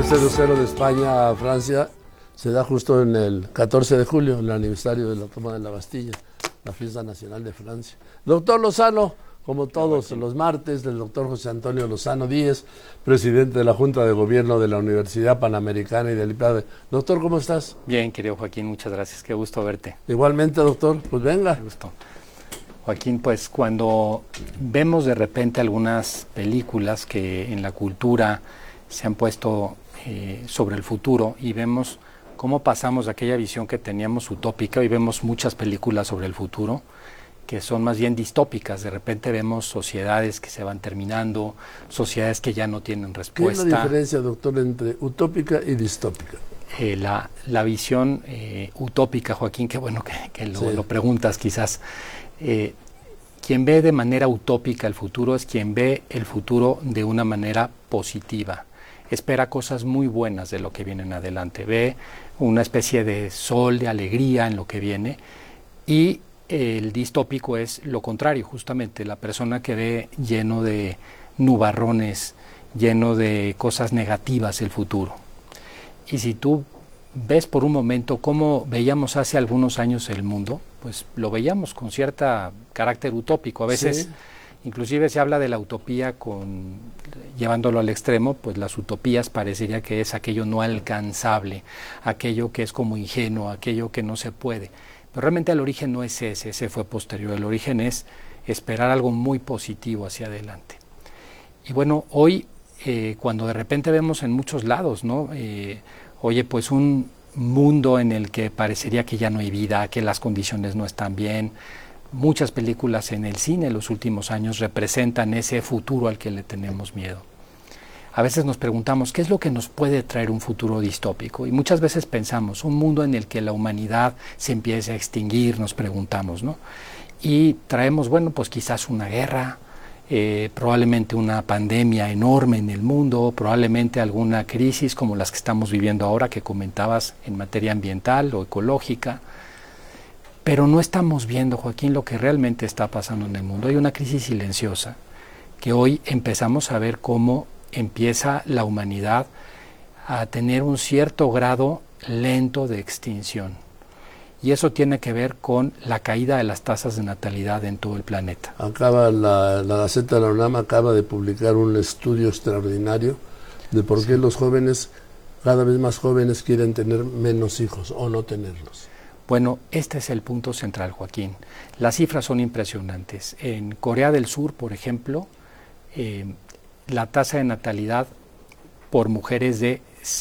0-0 de España a Francia se da justo en el 14 de julio, el aniversario de la toma de la Bastilla, la fiesta nacional de Francia. Doctor Lozano, como todos los martes, el doctor José Antonio Lozano Díez, presidente de la Junta de Gobierno de la Universidad Panamericana y del IPADE. Doctor, ¿cómo estás? Bien, querido Joaquín, muchas gracias, qué gusto verte. Igualmente, doctor, pues venga. Qué gusto. Joaquín, pues cuando vemos de repente algunas películas que en la cultura se han puesto sobre el futuro y vemos cómo pasamos de aquella visión que teníamos utópica, hoy vemos muchas películas sobre el futuro que son más bien distópicas. De repente vemos sociedades que se van terminando, sociedades que ya no tienen respuesta. ¿Qué es la diferencia, doctor, entre utópica y distópica? La visión utópica, Joaquín, qué bueno que lo preguntas quizás. Quien ve de manera utópica el futuro es quien ve el futuro de una manera positiva. Espera cosas muy buenas de lo que viene en adelante. Ve una especie de sol, de alegría en lo que viene. Y el distópico es lo contrario, justamente la persona que ve lleno de nubarrones, lleno de cosas negativas el futuro. Y si tú ves por un momento cómo veíamos hace algunos años el mundo, pues lo veíamos con cierto carácter utópico. A veces, sí, inclusive se habla de la utopía llevándolo al extremo, pues las utopías parecería que es aquello no alcanzable, aquello que es como ingenuo, aquello que no se puede. Pero realmente el origen no es ese fue posterior. El origen es esperar algo muy positivo hacia adelante. Y bueno, hoy cuando de repente vemos en muchos lados, ¿no? Oye, pues un mundo en el que parecería que ya no hay vida, que las condiciones no están bien. Muchas películas en el cine en los últimos años representan ese futuro al que le tenemos miedo. A veces nos preguntamos, ¿qué es lo que nos puede traer un futuro distópico? Y muchas veces pensamos, un mundo en el que la humanidad se empiece a extinguir, nos preguntamos, ¿no? Y traemos, bueno, pues quizás una guerra, probablemente una pandemia enorme en el mundo, probablemente alguna crisis como las que estamos viviendo ahora que comentabas en materia ambiental o ecológica, pero no estamos viendo, Joaquín, lo que realmente está pasando en el mundo. Hay una crisis silenciosa que hoy empezamos a ver cómo empieza la humanidad a tener un cierto grado lento de extinción. Y eso tiene que ver con la caída de las tasas de natalidad en todo el planeta. Acaba la Gaceta de la UNAM acaba de publicar un estudio extraordinario de por qué los jóvenes, cada vez más jóvenes, quieren tener menos hijos o no tenerlos. Bueno, este es el punto central, Joaquín. Las cifras son impresionantes. En Corea del Sur, por ejemplo, la tasa de natalidad por mujeres de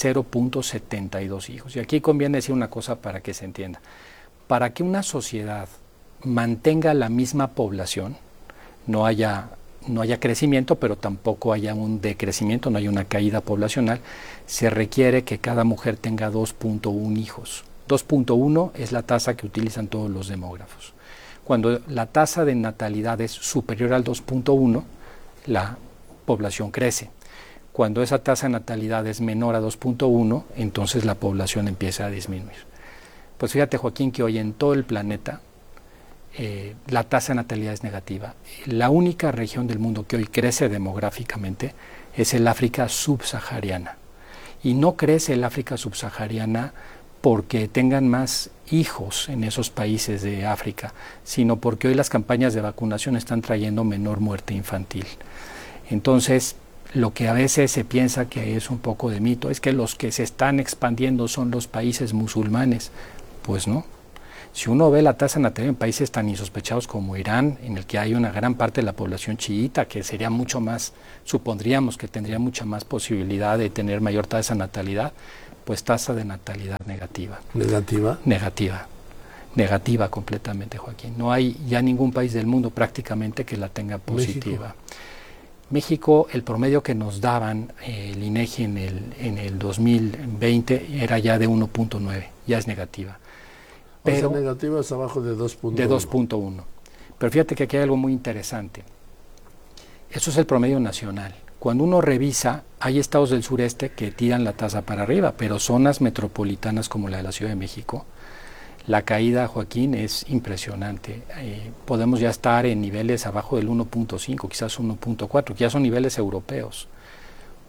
0.72 hijos. Y aquí conviene decir una cosa para que se entienda. Para que una sociedad mantenga la misma población, no haya crecimiento, pero tampoco haya un decrecimiento, no haya una caída poblacional, se requiere que cada mujer tenga 2.1 hijos. 2.1 es la tasa que utilizan todos los demógrafos. Cuando la tasa de natalidad es superior al 2.1, la población crece. Cuando esa tasa de natalidad es menor a 2.1, entonces la población empieza a disminuir. Pues fíjate, Joaquín, que hoy en todo el planeta la tasa de natalidad es negativa. La única región del mundo que hoy crece demográficamente es el África subsahariana. Y no crece el África subsahariana porque tengan más hijos en esos países de África, sino porque hoy las campañas de vacunación están trayendo menor muerte infantil. Entonces, lo que a veces se piensa que es un poco de mito es que los que se están expandiendo son los países musulmanes. Pues no. Si uno ve la tasa natalidad en países tan insospechados como Irán, en el que hay una gran parte de la población chiita, que sería mucho más, supondríamos que tendría mucha más posibilidad de tener mayor tasa de natalidad, pues tasa de natalidad negativa. ¿Negativa? Negativa completamente, Joaquín. No hay ya ningún país del mundo prácticamente que la tenga positiva. México, el promedio que nos daban el INEGI en el 2020 era ya de 1.9, ya es negativa. Pero, o sea, negativa es abajo de 2.1. De 2.1. Pero fíjate que aquí hay algo muy interesante. Eso es el promedio nacional. Cuando uno revisa, hay estados del sureste que tiran la tasa para arriba, pero zonas metropolitanas como la de la Ciudad de México, la caída, Joaquín, es impresionante. Podemos ya estar en niveles abajo del 1.5, quizás 1.4, que ya son niveles europeos.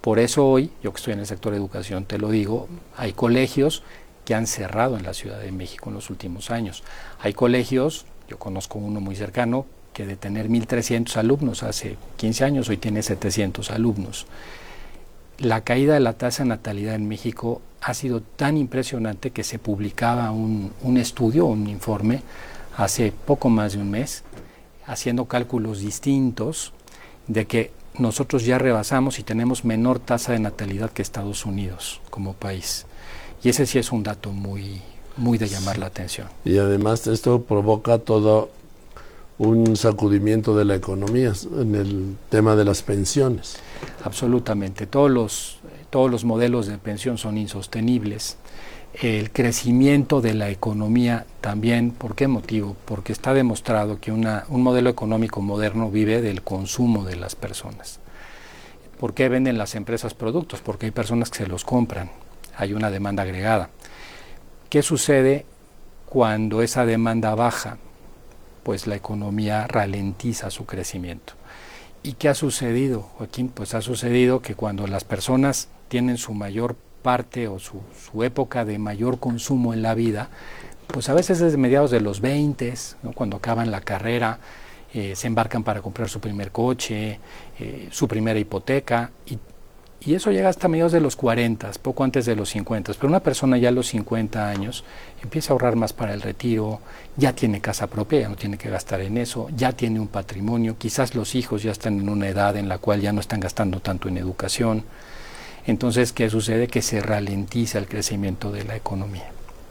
Por eso hoy, yo que estoy en el sector de educación, te lo digo, hay colegios que han cerrado en la Ciudad de México en los últimos años. Hay colegios, yo conozco uno muy cercano, que de tener 1,300 alumnos hace 15 años, hoy tiene 700 alumnos. La caída de la tasa de natalidad en México ha sido tan impresionante que se publicaba un estudio, un informe, hace poco más de un mes, haciendo cálculos distintos de que nosotros ya rebasamos y tenemos menor tasa de natalidad que Estados Unidos como país. Y ese sí es un dato muy de llamar la atención. Y además esto provoca todo un sacudimiento de la economía en el tema de las pensiones. Absolutamente. Todos los modelos de pensión son insostenibles. El crecimiento de la economía también, ¿por qué motivo? Porque está demostrado que un modelo económico moderno vive del consumo de las personas. ¿Por qué venden las empresas productos? Porque hay personas que se los compran, hay una demanda agregada. ¿Qué sucede cuando esa demanda baja? Pues la economía ralentiza su crecimiento. ¿Y qué ha sucedido, Joaquín? Pues ha sucedido que cuando las personas tienen su mayor parte o su época de mayor consumo en la vida, pues a veces desde mediados de los 20, ¿no? Cuando acaban la carrera, se embarcan para comprar su primer coche, su primera hipoteca, y eso llega hasta mediados de los 40, poco antes de los 50. Pero una persona ya a los 50 años empieza a ahorrar más para el retiro, ya tiene casa propia, ya no tiene que gastar en eso, ya tiene un patrimonio, quizás los hijos ya están en una edad en la cual ya no están gastando tanto en educación. Entonces, ¿qué sucede? Que se ralentiza el crecimiento de la economía.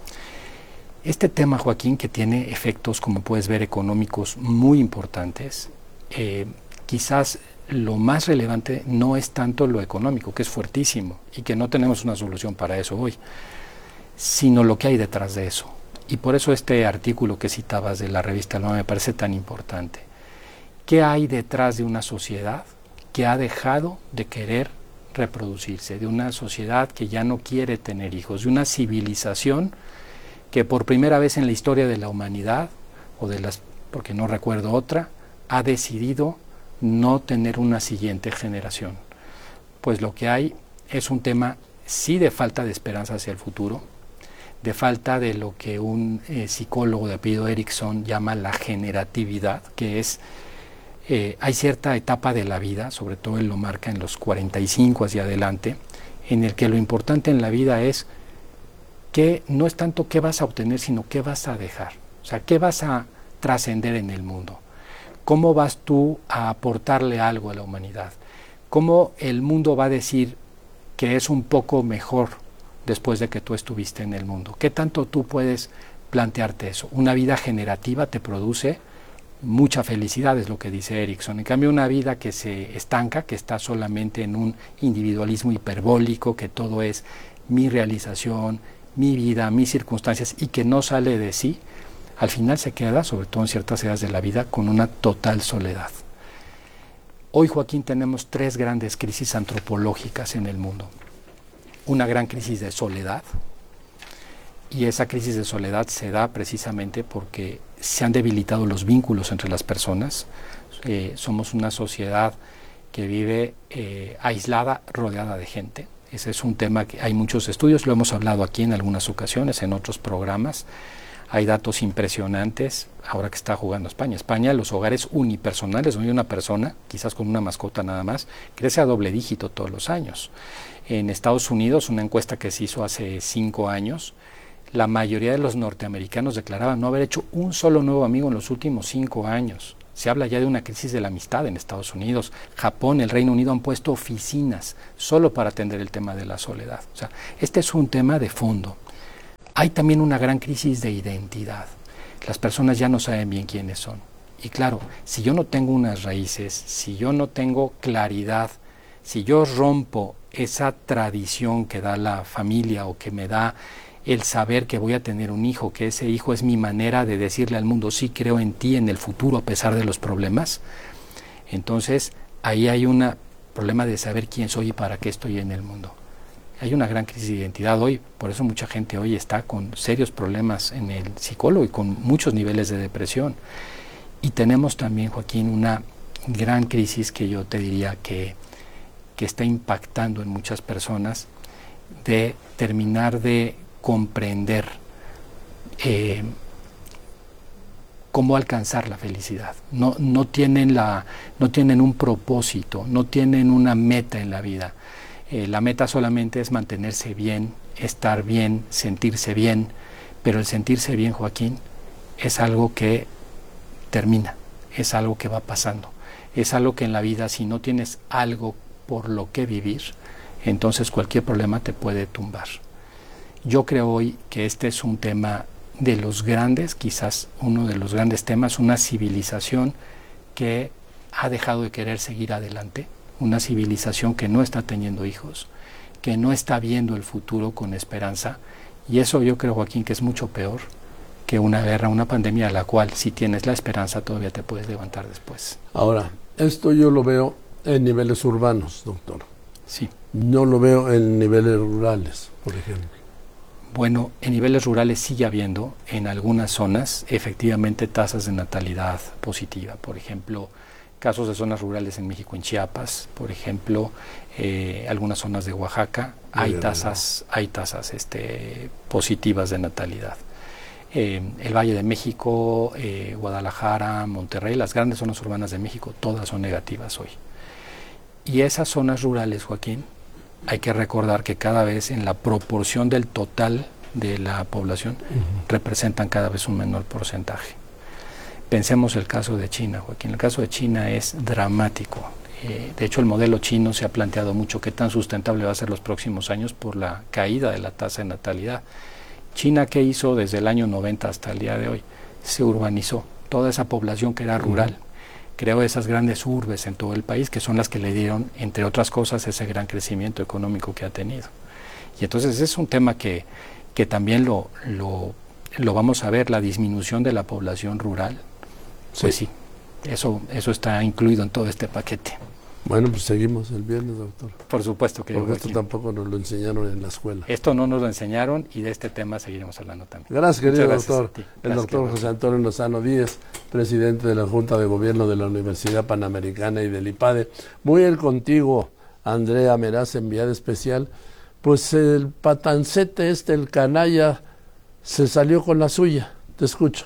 Este tema, Joaquín, que tiene efectos, como puedes ver, económicos muy importantes, quizás lo más relevante no es tanto lo económico, que es fuertísimo y que no tenemos una solución para eso hoy, sino lo que hay detrás de eso. Y por eso este artículo que citabas de la revista Loma me parece tan importante. ¿Qué hay detrás de una sociedad que ha dejado de querer reproducirse, de una sociedad que ya no quiere tener hijos, de una civilización que por primera vez en la historia de la humanidad, porque no recuerdo otra, ha decidido no tener una siguiente generación? Pues lo que hay es un tema sí de falta de esperanza hacia el futuro, de falta de lo que un psicólogo de apellido Erickson llama la generatividad, que es hay cierta etapa de la vida, sobre todo él lo marca en los 45 hacia adelante, en el que lo importante en la vida es que no es tanto qué vas a obtener, sino qué vas a dejar. O sea, qué vas a trascender en el mundo. ¿Cómo vas tú a aportarle algo a la humanidad? ¿Cómo el mundo va a decir que es un poco mejor después de que tú estuviste en el mundo? ¿Qué tanto tú puedes plantearte eso? Una vida generativa te produce mucha felicidad, es lo que dice Erickson. En cambio, una vida que se estanca, que está solamente en un individualismo hiperbólico, que todo es mi realización, mi vida, mis circunstancias, y que no sale de sí, al final se queda, sobre todo en ciertas edades de la vida, con una total soledad. Hoy, Joaquín, tenemos 3 grandes crisis antropológicas en el mundo. Una gran crisis de soledad, y esa crisis de soledad se da precisamente porque se han debilitado los vínculos entre las personas. Somos una sociedad que vive aislada, rodeada de gente. Ese es un tema que hay muchos estudios, lo hemos hablado aquí en algunas ocasiones, en otros programas. Hay datos impresionantes, ahora que está jugando España. España, los hogares unipersonales, donde hay una persona, quizás con una mascota nada más, crece a doble dígito todos los años. En Estados Unidos, una encuesta que se hizo hace 5 años, la mayoría de los norteamericanos declaraban no haber hecho un solo nuevo amigo en los últimos 5 años. Se habla ya de una crisis de la amistad en Estados Unidos. Japón, el Reino Unido han puesto oficinas solo para atender el tema de la soledad. O sea, este es un tema de fondo. Hay también una gran crisis de identidad. Las personas ya no saben bien quiénes son. Y claro, si yo no tengo unas raíces, si yo no tengo claridad, si yo rompo esa tradición que da la familia o que me da el saber que voy a tener un hijo, que ese hijo es mi manera de decirle al mundo, sí creo en ti, en el futuro, a pesar de los problemas, entonces ahí hay un problema de saber quién soy y para qué estoy en el mundo. Hay una gran crisis de identidad hoy, por eso mucha gente hoy está con serios problemas en el psicólogo y con muchos niveles de depresión. Y tenemos también, Joaquín, una gran crisis que yo te diría que que está impactando en muchas personas, de terminar de comprender cómo alcanzar la felicidad. No tienen un propósito, no tienen una meta en la vida. La meta solamente es mantenerse bien, estar bien, sentirse bien, pero el sentirse bien, Joaquín, es algo que termina, es algo que va pasando, es algo que en la vida, si no tienes algo por lo que vivir, entonces cualquier problema te puede tumbar. Yo creo hoy que este es un tema de los grandes, quizás uno de los grandes temas, una civilización que ha dejado de querer seguir adelante, una civilización que no está teniendo hijos, que no está viendo el futuro con esperanza, y eso yo creo, Joaquín, que es mucho peor que una guerra, una pandemia, a la cual si tienes la esperanza todavía te puedes levantar después. Ahora, esto yo lo veo en niveles urbanos, doctor. Sí. No lo veo en niveles rurales, por ejemplo. Bueno, en niveles rurales sigue habiendo en algunas zonas efectivamente tasas de natalidad positiva. Por ejemplo, casos de zonas rurales en México, en Chiapas, por ejemplo, algunas zonas de Oaxaca, hay tasas positivas de natalidad. El Valle de México, Guadalajara, Monterrey, las grandes zonas urbanas de México, todas son negativas hoy. Y esas zonas rurales, Joaquín, hay que recordar que cada vez en la proporción del total de la población representan cada vez un menor porcentaje. Pensemos el caso de China, Joaquín. El caso de China es dramático. De hecho, el modelo chino se ha planteado mucho qué tan sustentable va a ser los próximos años por la caída de la tasa de natalidad. China, ¿qué hizo desde el año 90 hasta el día de hoy? Se urbanizó. Toda esa población que era rural creó esas grandes urbes en todo el país, que son las que le dieron, entre otras cosas, ese gran crecimiento económico que ha tenido. Y entonces es un tema que también lo vamos a ver, la disminución de la población rural. Pues sí, eso está incluido en todo este paquete. Bueno, pues seguimos el viernes, doctor. Por supuesto que porque esto tampoco nos lo enseñaron en la escuela. Esto no nos lo enseñaron y de este tema seguiremos hablando también. Gracias, querido doctor. El doctor José Antonio Lozano Díez, presidente de la Junta de Gobierno de la Universidad Panamericana y del IPADE. Muy bien contigo, Andrea Meraz, enviada especial. Pues el patancete el canalla, se salió con la suya. Te escucho.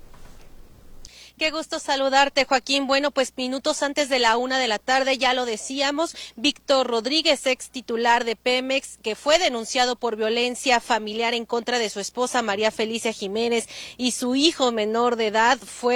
Qué gusto saludarte, Joaquín. Bueno, pues minutos antes de la 1:00 p.m, ya lo decíamos, Víctor Rodríguez, ex titular de Pemex, que fue denunciado por violencia familiar en contra de su esposa María Felicia Jiménez y su hijo menor de edad,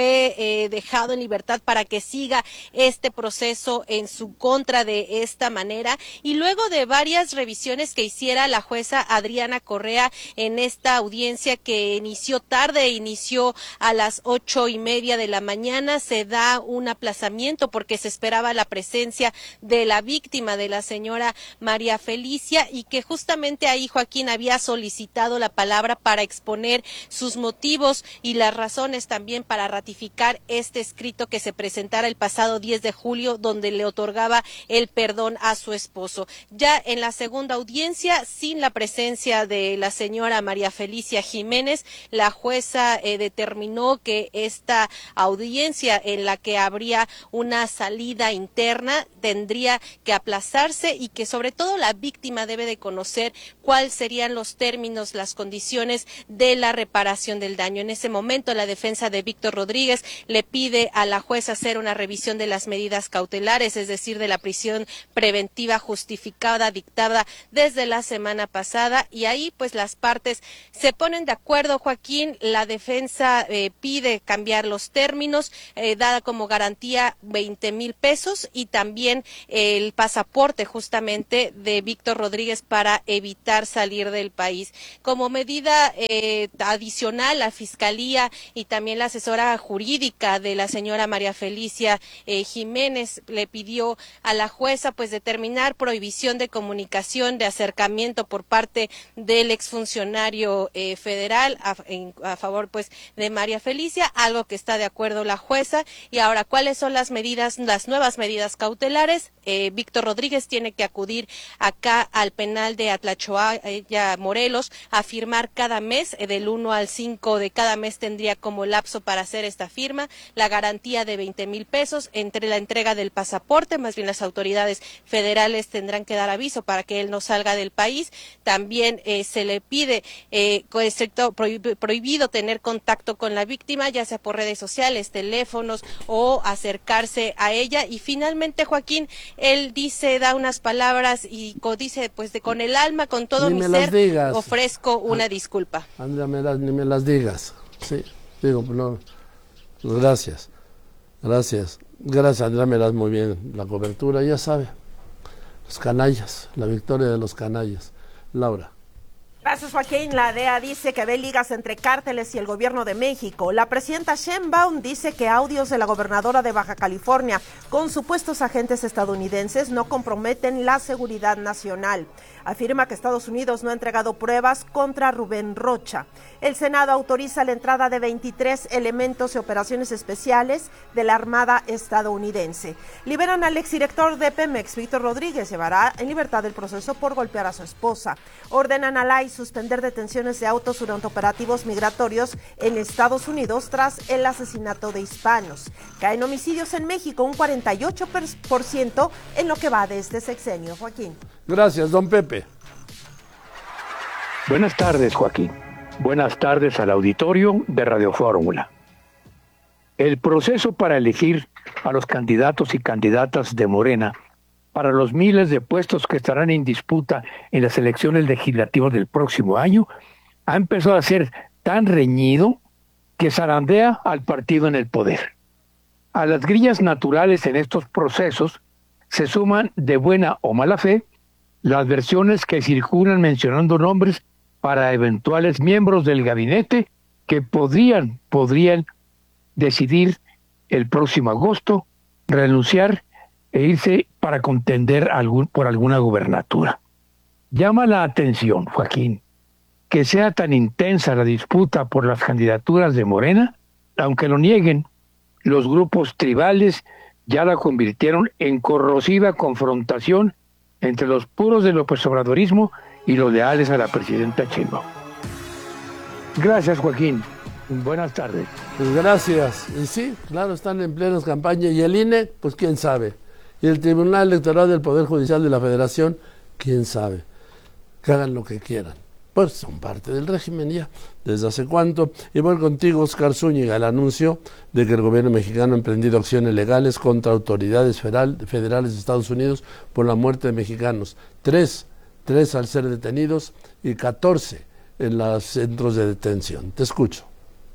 fue dejado en libertad para que siga este proceso en su contra de esta manera. Y luego de varias revisiones que hiciera la jueza Adriana Correa en esta audiencia que inició tarde, inició a las 8:30 de la mañana, se da un aplazamiento porque se esperaba la presencia de la víctima, de la señora María Felicia, y que justamente ahí Joaquín había solicitado la palabra para exponer sus motivos y las razones también para ratificar este escrito que se presentara el pasado 10 de julio, donde le otorgaba el perdón a su esposo. Ya en la segunda audiencia, sin la presencia de la señora María Felicia Jiménez, la jueza determinó que esta audiencia en la que habría una salida interna tendría que aplazarse y que sobre todo la víctima debe de conocer cuáles serían los términos, las condiciones de la reparación del daño. En ese momento la defensa de Víctor Rodríguez le pide a la jueza hacer una revisión de las medidas cautelares, es decir, de la prisión preventiva justificada dictada desde la semana pasada, y ahí pues las partes se ponen de acuerdo, Joaquín. La defensa pide cambiar los términos, dada como garantía 20,000 pesos y también el pasaporte justamente de Víctor Rodríguez para evitar salir del país. Como medida adicional, la Fiscalía y también la asesora jurídica de la señora María Felicia Jiménez le pidió a la jueza pues determinar prohibición de comunicación, de acercamiento por parte del exfuncionario federal a favor pues de María Felicia, algo que está de acuerdo acuerdo la jueza. Y ahora, ¿cuáles son las nuevas medidas cautelares? Víctor Rodríguez tiene que acudir acá al penal de Atlachoaya, Morelos, a firmar cada mes, del 1 al 5 de cada mes tendría como lapso para hacer esta firma, la garantía de 20,000 pesos, entre la entrega del pasaporte, más bien las autoridades federales tendrán que dar aviso para que él no salga del país. También se le pide prohibido tener contacto con la víctima, ya sea por redes sociales, teléfonos o acercarse a ella. Y finalmente, Joaquín, él da unas palabras y dice, pues con el alma, con todo mi ser, ofrezco una disculpa. Andrea, ni me las digas. Sí, digo, no. Gracias, Andrea, me das muy bien la cobertura, ya sabe. Los canallas, la victoria de los canallas. Laura. Gracias, Joaquín. La DEA dice que ve ligas entre cárteles y el gobierno de México. La presidenta Sheinbaum dice que audios de la gobernadora de Baja California con supuestos agentes estadounidenses no comprometen la seguridad nacional. Afirma que Estados Unidos no ha entregado pruebas contra Rubén Rocha. El Senado autoriza la entrada de 23 elementos y operaciones especiales de la Armada estadounidense. Liberan al exdirector de Pemex, Víctor Rodríguez, llevará en libertad el proceso por golpear a su esposa. Ordenan a la ICE suspender detenciones de autos durante operativos migratorios en Estados Unidos tras el asesinato de hispanos. Caen homicidios en México un 48% en lo que va de este sexenio. Joaquín. Gracias, don Pepe. Buenas tardes, Joaquín. Buenas tardes al auditorio de Radio Fórmula. El proceso para elegir a los candidatos y candidatas de Morena para los miles de puestos que estarán en disputa en las elecciones legislativas del próximo año ha empezado a ser tan reñido que zarandea al partido en el poder. A las grillas naturales en estos procesos se suman, de buena o mala fe, las versiones que circulan mencionando nombres para eventuales miembros del gabinete que podrían decidir el próximo agosto renunciar e irse para contender por alguna gubernatura. Llama la atención, Joaquín, que sea tan intensa la disputa por las candidaturas de Morena, aunque lo nieguen, los grupos tribales ya la convirtieron en corrosiva confrontación entre los puros del López Obradorismo y los leales a la presidenta Sheinbaum. Gracias, Joaquín. Buenas tardes. Pues gracias. Y sí, claro, están en plenas campaña. Y el INE, pues quién sabe. Y el Tribunal Electoral del Poder Judicial de la Federación, quién sabe. Que hagan lo que quieran. Pues son parte del régimen ya, desde hace cuánto. Y voy contigo, Oscar Zúñiga, el anuncio de que el gobierno mexicano ha emprendido acciones legales contra autoridades federales de Estados Unidos por la muerte de mexicanos. 3 al ser detenidos y 14 en los centros de detención. Te escucho.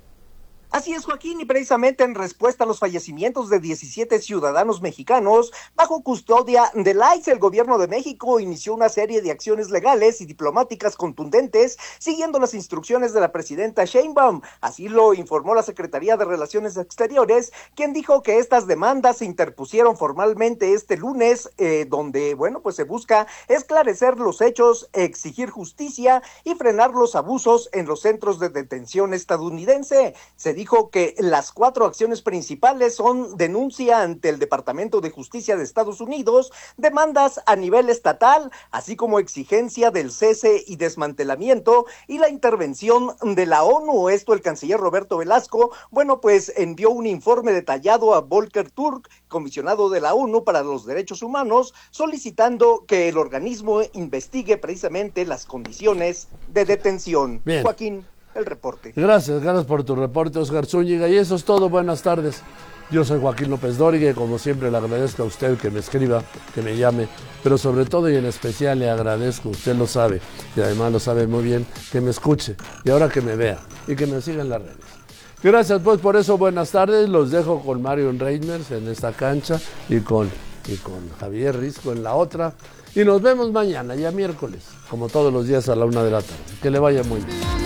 Así es, Joaquín, y precisamente en respuesta a los fallecimientos de 17 ciudadanos mexicanos bajo custodia del ICE, el gobierno de México inició una serie de acciones legales y diplomáticas contundentes siguiendo las instrucciones de la presidenta Sheinbaum. Así lo informó la Secretaría de Relaciones Exteriores, quien dijo que estas demandas se interpusieron formalmente este lunes, donde, pues se busca esclarecer los hechos, exigir justicia y frenar los abusos en los centros de detención estadounidense. Se dijo que las 4 acciones principales son denuncia ante el Departamento de Justicia de Estados Unidos, demandas a nivel estatal, así como exigencia del cese y desmantelamiento y la intervención de la ONU. Esto el canciller Roberto Velasco, pues envió un informe detallado a Volker Turk, comisionado de la ONU para los Derechos Humanos, solicitando que el organismo investigue precisamente las condiciones de detención. Bien. Joaquín, el reporte. Gracias por tu reporte, Oscar Zúñiga. Y eso es todo, buenas tardes. Yo soy Joaquín López Dóriga y como siempre le agradezco a usted que me escriba, que me llame, pero sobre todo y en especial le agradezco, usted lo sabe, y además lo sabe muy bien, que me escuche y ahora que me vea y que me siga en las redes. Gracias pues por eso, buenas tardes, los dejo con Mario Reimers en esta cancha y con Javier Risco en la otra y nos vemos mañana, ya miércoles, como todos los días a la 1 de la tarde. Que le vaya muy bien.